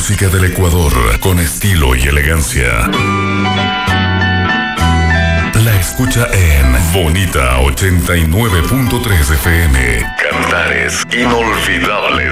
música del Ecuador con estilo y elegancia. La escucha en Bonita 89.3 FM. Cantares inolvidables